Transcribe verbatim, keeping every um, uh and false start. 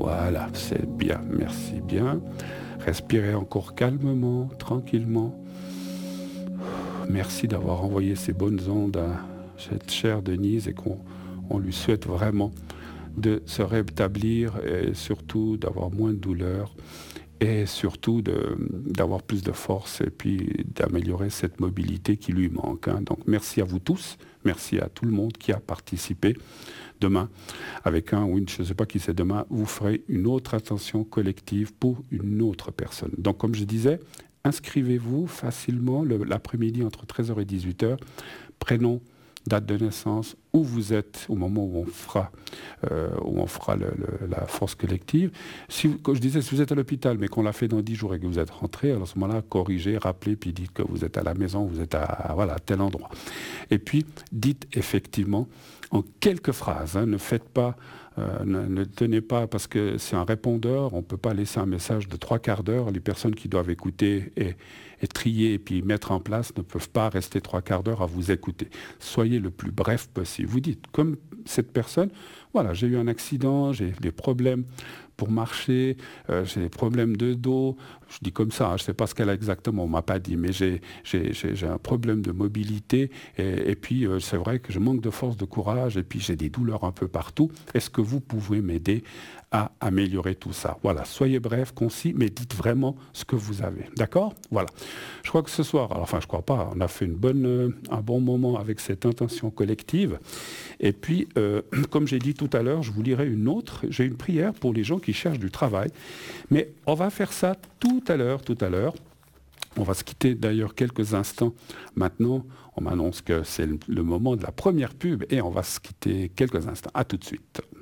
Voilà, c'est bien, merci bien. Respirez encore calmement, tranquillement. Merci d'avoir envoyé ces bonnes ondes à cette chère Denise et qu'on on lui souhaite vraiment de se rétablir et surtout d'avoir moins de douleur et surtout de, d'avoir plus de force et puis d'améliorer cette mobilité qui lui manque. Hein. Donc merci à vous tous, merci à tout le monde qui a participé. Demain, avec un ou une, je ne sais pas qui c'est demain, vous ferez une autre attention collective pour une autre personne. Donc comme je disais, inscrivez-vous facilement le, l'après-midi entre treize heures et dix-huit heures, prénom, date de naissance, où vous êtes au moment où on fera, euh, où on fera le, le, la force collective. Si vous, comme je disais, si vous êtes à l'hôpital, mais qu'on l'a fait dans dix jours et que vous êtes rentré, alors à ce moment-là, corrigez, rappelez, puis dites que vous êtes à la maison, vous êtes à, à, voilà, à tel endroit. Et puis, dites effectivement, en quelques phrases, hein, ne faites pas, euh, ne, ne tenez pas, parce que c'est un répondeur, on ne peut pas laisser un message de trois quarts d'heure. Les personnes qui doivent écouter et, et trier et puis mettre en place ne peuvent pas rester trois quarts d'heure à vous écouter. Soyez le plus bref possible. Vous dites, comme cette personne, voilà, j'ai eu un accident, j'ai des problèmes pour marcher, euh, j'ai des problèmes de dos, je dis comme ça, hein, je ne sais pas ce qu'elle a exactement, on ne m'a pas dit, mais j'ai, j'ai, j'ai, j'ai un problème de mobilité, et, et puis euh, c'est vrai que je manque de force, de courage, et puis j'ai des douleurs un peu partout. Est-ce que vous pouvez m'aider à améliorer tout ça? Voilà, soyez bref, concis, mais dites vraiment ce que vous avez, d'accord? Voilà. Je crois que ce soir, alors, enfin je ne crois pas, on a fait une bonne, euh, un bon moment avec cette intention collective, et puis, euh, comme j'ai dit tout à l'heure, je vous lirai une autre, j'ai une prière pour les gens qui cherchent du travail, mais on va faire ça tout à l'heure, tout à l'heure. On va se quitter d'ailleurs quelques instants maintenant. On m'annonce que c'est le moment de la première pub et on va se quitter quelques instants. À tout de suite.